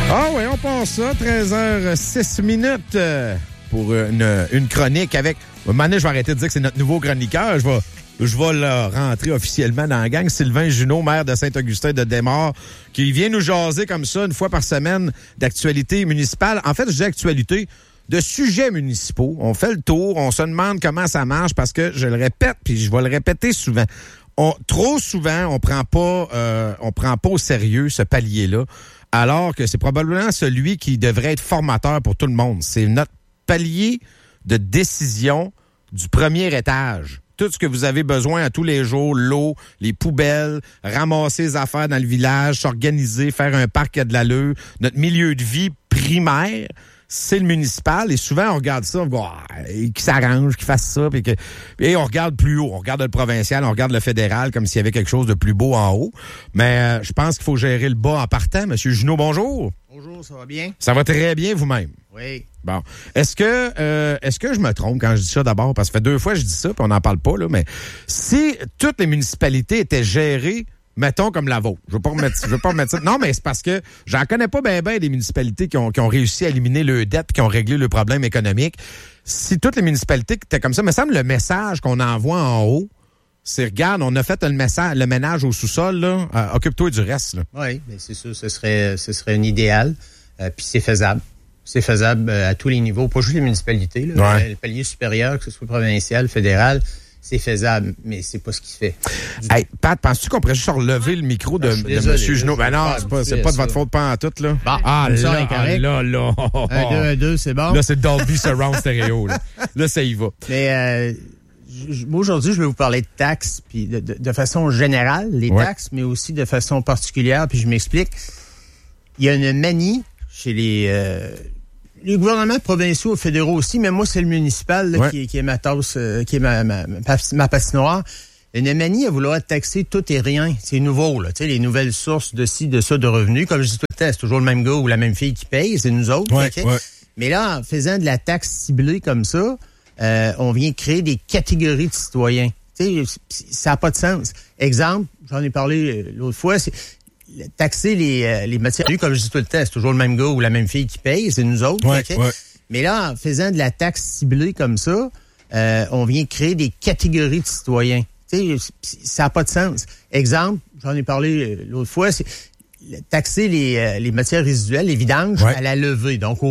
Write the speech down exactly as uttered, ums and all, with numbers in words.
Ah oui, on passe ça, treize heures six minutes euh, pour une, une chronique avec... À un moment donné, je vais arrêter de dire que c'est notre nouveau chroniqueur. Je vais, je vais le rentrer officiellement dans la gang. Sylvain Junot, maire de Saint-Augustin de Desmaures, qui vient nous jaser comme ça une fois par semaine d'actualité municipale. En fait, je dis actualité de sujets municipaux. On fait le tour, on se demande comment ça marche parce que, je le répète, puis je vais le répéter souvent, on, trop souvent, on prend pas, euh, on prend pas au sérieux ce palier-là, alors que c'est probablement celui qui devrait être formateur pour tout le monde. C'est notre palier de décision du premier étage. Tout ce que vous avez besoin à tous les jours, l'eau, les poubelles, ramasser les affaires dans le village, s'organiser, faire un parc qui a de l'allure, notre milieu de vie primaire, c'est le municipal. Et souvent, on regarde ça, on dit, ah, qui s'arrange, qui fasse ça. Puis que, et on regarde plus haut. On regarde le provincial, on regarde le fédéral comme s'il y avait quelque chose de plus beau en haut. Mais euh, je pense qu'il faut gérer le bas en partant. Monsieur Junot, bonjour. Bonjour, ça va bien? Ça va très bien vous-même. Oui. Bon. Est-ce que euh, est-ce que je me trompe quand je dis ça d'abord? Parce que ça fait deux fois que je dis ça, puis on n'en parle pas, là, mais si toutes les municipalités étaient gérées, mettons comme la vôtre. Je veux pas remettre, je veux pas remettre ça. Non, mais c'est parce que j'en connais pas bien ben des municipalités qui ont, qui ont réussi à éliminer leurs dettes et qui ont réglé le problème économique. Si toutes les municipalités étaient comme ça, me semble le message qu'on envoie en haut, c'est regarde, on a fait le message, le ménage au sous-sol, là, euh, occupe-toi du reste. Là. Oui, mais c'est sûr, ce serait, ce serait un idéal, euh, puis c'est faisable. C'est faisable euh, à tous les niveaux, pas juste les municipalités, là, ouais. Le palier supérieur, que ce soit provincial, fédéral, c'est faisable, mais c'est pas ce qui se fait. Hey, Pat, penses-tu qu'on pourrait juste relever le micro de, ah, de M. Junot? Ben non, c'est pas, c'est pas de votre faute, pas en tout, là. Bon, ah, ça, là, ah, là, là. Un, deux, un, deux, c'est bon. Là, c'est Dolby Surround Stereo, là. Là, ça y va. Mais, euh, j- moi, aujourd'hui, je vais vous parler de taxes, puis de, de, de façon générale, les ouais. taxes, mais aussi de façon particulière, puis je m'explique. Il y a une manie chez les... Euh, les gouvernements provinciaux, fédéraux aussi, mais moi, c'est le municipal là, ouais. qui, qui est ma tasse, euh, qui est ma, ma, ma, ma patinoire. Une manie à vouloir taxer tout et rien. C'est nouveau, là. Tu sais, les nouvelles sources de ci, de ça, de revenus. Comme je dis tout le temps, c'est toujours le même gars ou la même fille qui paye, c'est nous autres. Ouais, okay? ouais. Mais là, en faisant de la taxe ciblée comme ça, euh, on vient créer des catégories de citoyens. Tu sais, ça n'a pas de sens. Exemple, j'en ai parlé l'autre fois, c'est taxer les, euh, les matières, comme je dis tout le temps, c'est toujours le même gars ou la même fille qui paye, c'est nous autres. Ouais, okay? ouais. Mais là, en faisant de la taxe ciblée comme ça, euh, on vient créer des catégories de citoyens. Tu sais, ça n'a pas de sens. Exemple, j'en ai parlé l'autre fois, c'est taxer les, euh, les matières résiduelles, les vidanges, ouais. à la levée. Donc, au